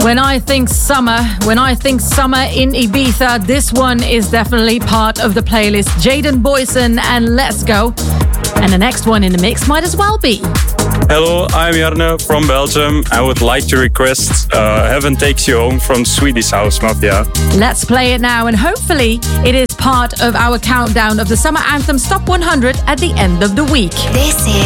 When I think summer in Ibiza, this one is definitely part of the playlist. Jaden Boyson and Let's Go. And the next one in the mix might as well be. Hello, I'm Jarno from Belgium. I would like to request Heaven Takes You Home from Swedish House Mafia. Let's play it now, and hopefully it is part of our countdown of the Summer Anthems Top 100 at the end of the week. This is